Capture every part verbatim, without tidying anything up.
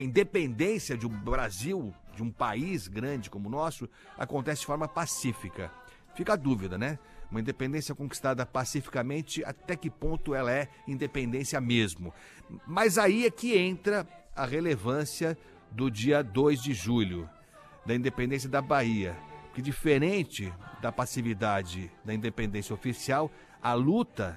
independência de um Brasil, de um país grande como o nosso, acontece de forma pacífica. Fica a dúvida, né? Uma independência conquistada pacificamente, até que ponto ela é independência mesmo? Mas aí é que entra a relevância do dia dois de julho, da independência da Bahia. Porque diferente da passividade da independência oficial, a luta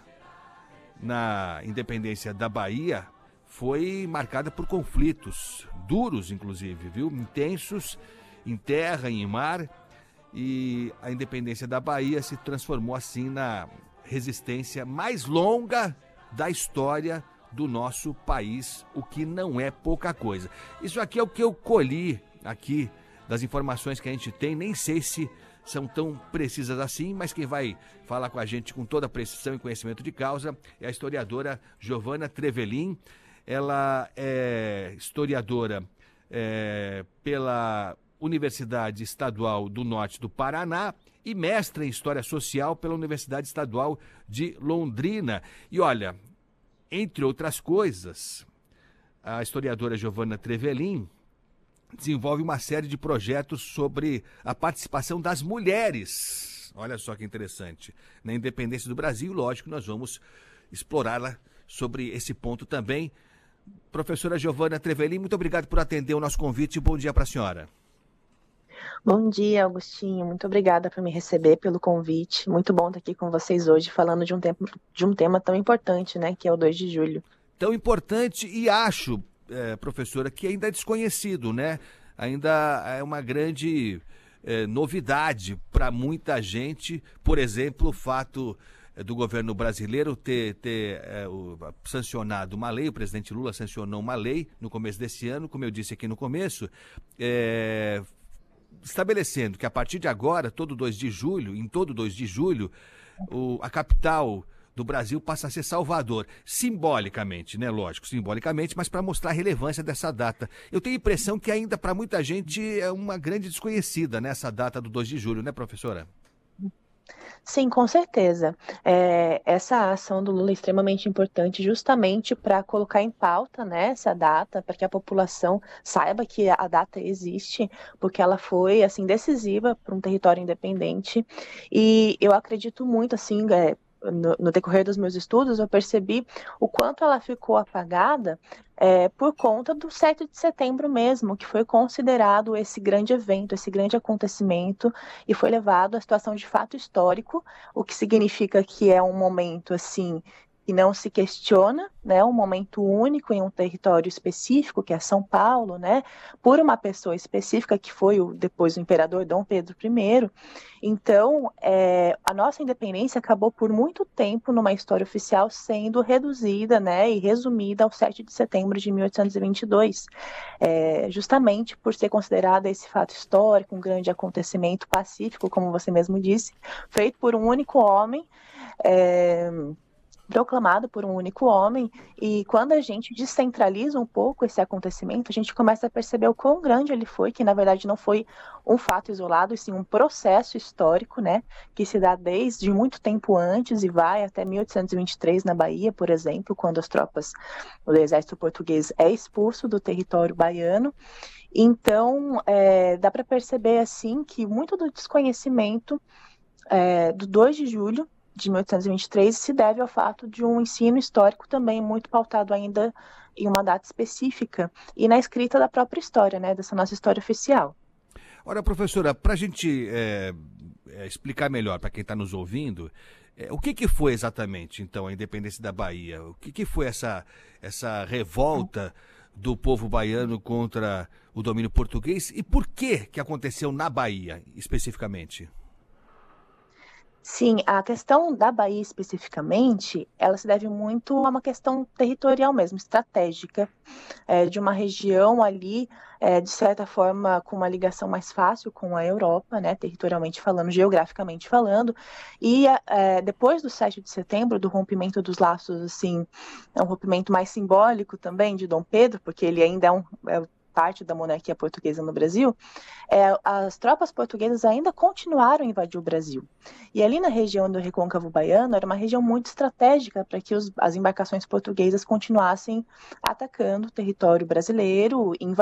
na independência da Bahia foi marcada por conflitos, duros inclusive, viu? Intensos, em terra e em mar. E a independência da Bahia se transformou assim na resistência mais longa da história do nosso país, o que não é pouca coisa. Isso aqui é o que eu colhi aqui das informações que a gente tem, nem sei se são tão precisas assim, mas quem vai falar com a gente com toda a precisão e conhecimento de causa é a historiadora Giovana Trevelin. Ela é historiadora é, pela Universidade Estadual do Norte do Paraná e mestra em História Social pela Universidade Estadual de Londrina. E olha, entre outras coisas, a historiadora Giovana Trevelin desenvolve uma série de projetos sobre a participação das mulheres. Olha só que interessante. Na independência do Brasil, lógico, nós vamos explorá-la sobre esse ponto também. Professora Giovana Trevelin, muito obrigado por atender o nosso convite e bom dia para a senhora. Bom dia, Augustinho. Muito obrigada por me receber, pelo convite. Muito bom estar aqui com vocês hoje, falando de um, tempo, de um tema tão importante, né, que é o dois de julho. Tão importante e acho, é, professora, que ainda é desconhecido, né? Ainda é uma grande é, novidade para muita gente. Por exemplo, o fato é, do governo brasileiro ter, ter é, o, sancionado uma lei, o presidente Lula sancionou uma lei no começo desse ano, como eu disse aqui no começo, é, estabelecendo que a partir de agora, todo dois de julho, em todo dois de julho, o, a capital do Brasil passa a ser Salvador, simbolicamente, né? Lógico, simbolicamente, mas para mostrar a relevância dessa data. Eu tenho a impressão que ainda para muita gente é uma grande desconhecida, né? Essa data do dois de julho, né, professora? Sim, com certeza. É, essa ação do Lula é extremamente importante justamente para colocar em pauta, né, essa data, para que a população saiba que a data existe, porque ela foi assim decisiva para um território independente. E eu acredito muito, assim, é, no, no decorrer dos meus estudos, eu percebi o quanto ela ficou apagada É, por conta do sete de setembro mesmo, que foi considerado esse grande evento, esse grande acontecimento, e foi levado à situação de fato histórico, o que significa que é um momento assim que não se questiona, né, um momento único em um território específico, que é São Paulo, né, por uma pessoa específica, que foi o, depois o imperador Dom Pedro I. Então, é, a nossa independência acabou por muito tempo numa história oficial sendo reduzida, né, e resumida ao sete de setembro de mil oitocentos e vinte e dois, é, justamente por ser considerada esse fato histórico, um grande acontecimento pacífico, como você mesmo disse, feito por um único homem, é, proclamado por um único homem. E quando a gente descentraliza um pouco esse acontecimento, a gente começa a perceber o quão grande ele foi, que na verdade não foi um fato isolado, e sim um processo histórico, né, que se dá desde muito tempo antes e vai até mil oitocentos e vinte e três na Bahia, por exemplo, quando as tropas do exército português é expulso do território baiano. Então, é, dá para perceber assim que muito do desconhecimento é, do dois de julho de mil oitocentos e vinte e três se deve ao fato de um ensino histórico também muito pautado ainda em uma data específica e na escrita da própria história, né, dessa nossa história oficial. Ora, professora, para a gente é, é, explicar melhor para quem está nos ouvindo, é, o que, que foi exatamente, então, a independência da Bahia? O que, que foi essa, essa revolta do povo baiano contra o domínio português e por que que aconteceu na Bahia, especificamente? Sim, a questão da Bahia especificamente, ela se deve muito a uma questão territorial mesmo, estratégica, é, de uma região ali, é, de certa forma, com uma ligação mais fácil com a Europa, né, territorialmente falando, geograficamente falando, e é, depois do sete de setembro, do rompimento dos laços, assim, é um rompimento mais simbólico também de Dom Pedro, porque ele ainda é um... É, parte da monarquia portuguesa no Brasil, é, as tropas portuguesas ainda continuaram a invadir o Brasil. E ali na região do Recôncavo Baiano, era uma região muito estratégica para que os, as embarcações portuguesas continuassem atacando o território brasileiro, invadindo